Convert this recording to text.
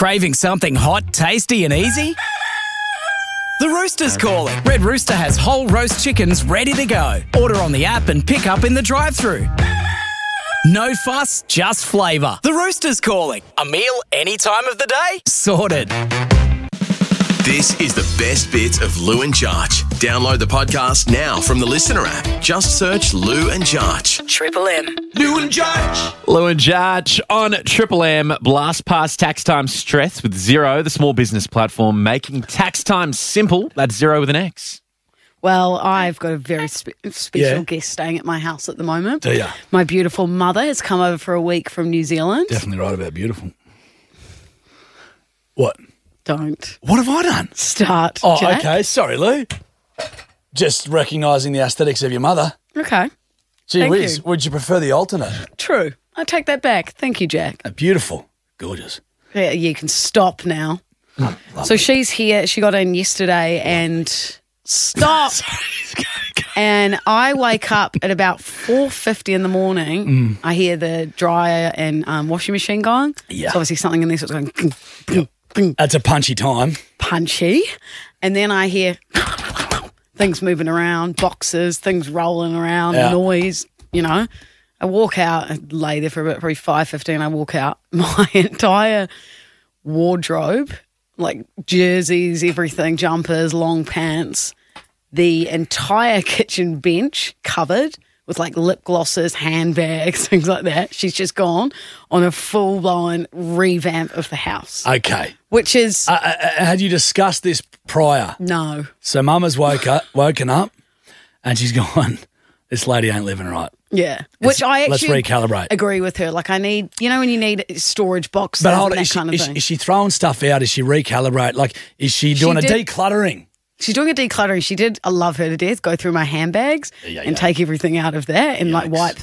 Craving something hot, tasty and easy? The Rooster's calling. Red Rooster has whole roast chickens ready to go. Order on the app and pick up in the drive-thru. No fuss, just flavour. The Rooster's calling. A meal any time of the day? Sorted. This is the best bits of Lou and Jarch. Download the podcast now from the Listener app. Just search Lou and Jarch. Triple M. Lou and Jarch. Lou and Jarch on Triple M. Blast past tax time stress with Xero, the small business platform making tax time simple. That's Xero with an X. Well, I've got a very special guest staying at my house at the moment. Do ya? My beautiful mother has come over for a week from New Zealand. Definitely right about beautiful. What? Don't What have I done? start, Oh, Jack. okay. Sorry, Lou. Just recognising the aesthetics of your mother. Okay. Gee Thank whiz, you. would you prefer the alternate? True. I take that back. Thank you, Jack. Beautiful. Gorgeous. Yeah, you can stop now. So she's here. She got in yesterday and stop. And I wake up at about 4:50 in the morning. I hear the dryer and washing machine going. Yeah. So obviously something in there, so it's going boom, boom, boom, That's a punchy time. punchy. And then I hear things moving around, boxes, things rolling around, Yeah. noise, you know. I walk out, I lay there for about probably 5:15. I walk out, my entire wardrobe, like jerseys, everything, jumpers, long pants, the entire kitchen bench covered with like lip glosses, handbags, things like that. She's just gone on a full-blown revamp of the house, Okay. which is Had you discussed this prior? no. So Mama's woken up and she's gone, this lady ain't living right. Yeah, which I let's actually recalibrate. agree with her. Like I need, you know, when you need storage boxes But hold and on, that kind of thing. is she throwing stuff out? Is she recalibrate? Like, is she doing a did- decluttering? She's doing a decluttering. She did, I love her to death, go through my handbags and take everything out of there and like Yikes. wipe